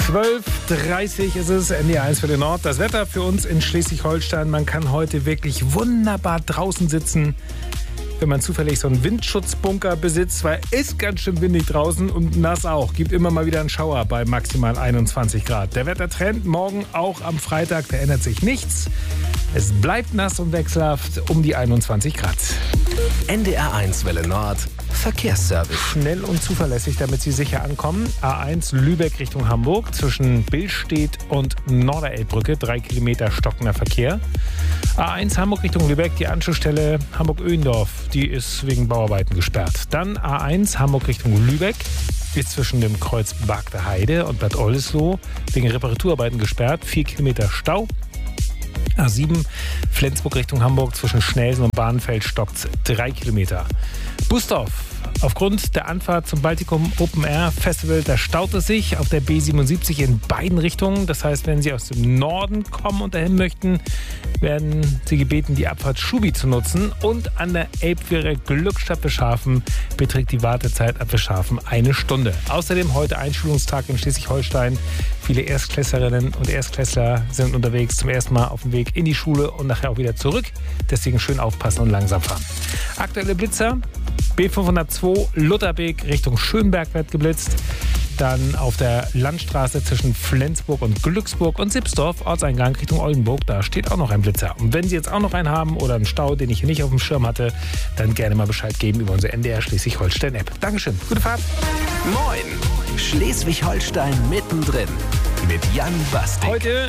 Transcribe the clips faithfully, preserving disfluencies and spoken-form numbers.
zwölf Uhr dreißig ist es, N D R eins für den Nord. Das Wetter für uns in Schleswig-Holstein. Man kann heute wirklich wunderbar draußen sitzen, wenn man zufällig so einen Windschutzbunker besitzt, weil es ist ganz schön windig draußen und nass auch. Gibt immer mal wieder einen Schauer bei maximal einundzwanzig Grad. Der Wettertrend morgen auch am Freitag, da ändert sich nichts. Es bleibt nass und wechselhaft um die einundzwanzig Grad. N D R eins Welle Nord. Verkehrsservice. Schnell und zuverlässig, damit Sie sicher ankommen. A eins Lübeck Richtung Hamburg zwischen Billstedt und Norderelbbrücke. Drei Kilometer stockender Verkehr. A eins Hamburg Richtung Lübeck, die Anschlussstelle Hamburg-Öhendorf. Die ist wegen Bauarbeiten gesperrt. Dann A eins Hamburg Richtung Lübeck. Ist zwischen dem Kreuz Bagde Heide und Bad Oldesloe wegen Reparaturarbeiten gesperrt. Vier Kilometer Stau. A sieben Flensburg Richtung Hamburg zwischen Schnelsen und Bahnfeld stockt drei Kilometer. Busdorf. Aufgrund der Anfahrt zum Baltikum Open Air Festival, da staut es sich auf der B siebenundsiebzig in beiden Richtungen. Das heißt, wenn Sie aus dem Norden kommen und dahin möchten, werden Sie gebeten, die Abfahrt Schubi zu nutzen. Und an der Elbquere Glückstadt Beschafen beträgt die Wartezeit ab Beschafen eine Stunde. Außerdem heute Einschulungstag in Schleswig-Holstein. Viele Erstklässlerinnen und Erstklässler sind unterwegs zum ersten Mal auf dem Weg in die Schule und nachher auch wieder zurück. Deswegen schön aufpassen und langsam fahren. Aktuelle Blitzer. B fünfhundertzwei Lutherbeek Richtung Schönberg wird geblitzt. Dann auf der Landstraße zwischen Flensburg und Glücksburg und Sipsdorf, Ortseingang Richtung Oldenburg, da steht auch noch ein Blitzer. Und wenn Sie jetzt auch noch einen haben oder einen Stau, den ich hier nicht auf dem Schirm hatte, dann gerne mal Bescheid geben über unsere N D R Schleswig-Holstein-App. Dankeschön, gute Fahrt. Moin, Schleswig-Holstein mittendrin mit Jan Basti. Heute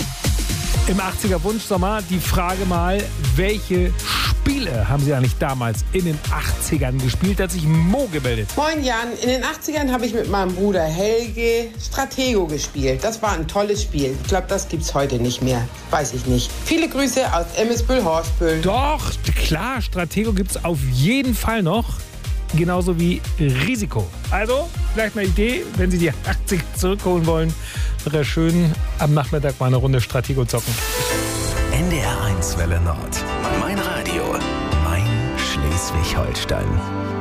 im achtziger Wunschsommer die Frage mal, welche Spiele haben Sie eigentlich damals in den achtzigern gespielt? Da hat sich Mo gemeldet. Moin Jan, in den achtzigern habe ich mit meinem Bruder Helge Stratego gespielt. Das war ein tolles Spiel. Ich glaube, das gibt's heute nicht mehr. Weiß ich nicht. Viele Grüße aus Emmesbüll-Horstbüll. Doch, klar, Stratego gibt's auf jeden Fall noch. Genauso wie Risiko. Also, vielleicht eine Idee, wenn Sie die achtziger zurückholen wollen, wäre schön am Nachmittag mal eine Runde Stratego zocken. N D R eins Welle Nord. Mein Radio. Mein Schleswig-Holstein.